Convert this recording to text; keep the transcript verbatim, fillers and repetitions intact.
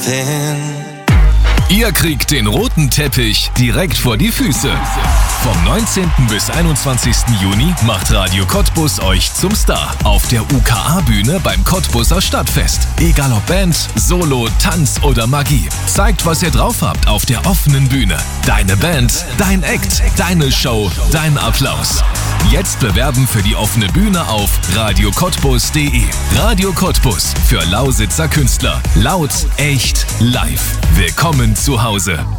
within. Ihr kriegt den roten Teppich direkt vor die Füße. Vom neunzehnten bis einundzwanzigsten Juni macht Radio Cottbus euch zum Star auf der U K A-Bühne beim Cottbuser Stadtfest. Egal ob Band, Solo, Tanz oder Magie. Zeigt, was ihr drauf habt auf der offenen Bühne. Deine Band, dein Act, deine Show, dein Applaus. Jetzt bewerben für die offene Bühne auf radio cottbus punkt de. Radio Cottbus für Lausitzer Künstler. Laut, echt, live. Willkommen zu Hause.